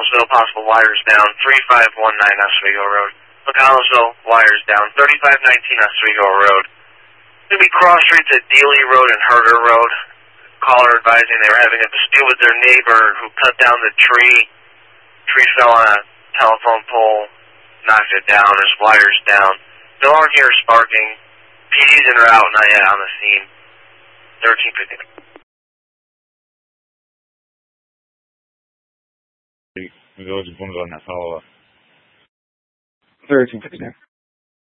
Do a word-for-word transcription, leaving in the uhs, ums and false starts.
McConnellsville, possible wires down, three five one nine Oswego Road. McConnellsville, wires down, thirty-five nineteen Oswego Road. Going to be cross streets at Dealey Road and Herder Road. Caller advising they were having a dispute with their neighbor who cut down the tree. Tree fell on a telephone pole, knocked it down, there's wires down. No one here sparking. P D's en route, not yet on the scene. thirteen fifty. We go to one on that follow up. thirteen fifty-nine.